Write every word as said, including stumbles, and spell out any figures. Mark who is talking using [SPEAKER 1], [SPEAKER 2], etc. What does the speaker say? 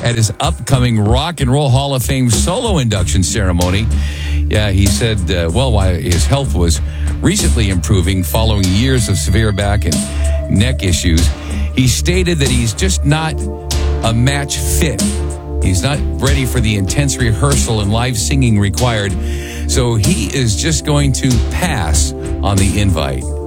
[SPEAKER 1] at his upcoming Rock and Roll Hall of Fame solo induction ceremony. Yeah, he said, uh, well, while his health was recently improving following years of severe back and neck issues, he stated that he's just not a match fit. He's not ready for the intense rehearsal and live singing required. So he is just going to pass on the invite.